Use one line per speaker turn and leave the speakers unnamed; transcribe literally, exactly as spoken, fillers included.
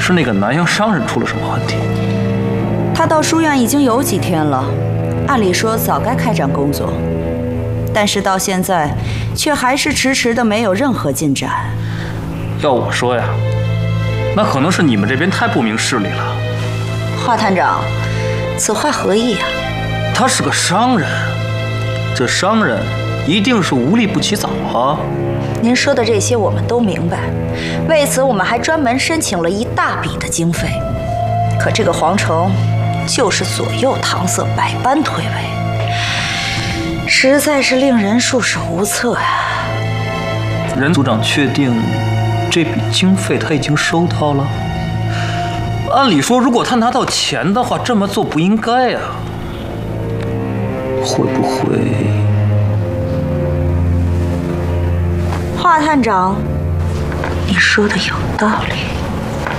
是那个南洋商人出了什么问题？
他到书院已经有几天了，按理说早该开展工作，但是到现在却还是迟迟的没有任何进展。
要我说呀，那可能是你们这边太不明事理了。
华探长，此话何意呀？
他是个商人，这商人一定是无利不起早啊。
您说的这些我们都明白，为此我们还专门申请了一大笔的经费。可这个皇城就是左右搪塞，百般推诿，实在是令人束手无策呀。
任组长确定这笔经费他已经收到了？按理说，如果他拿到钱的话，这么做不应该呀。会不会？
华探长，你说的有道理。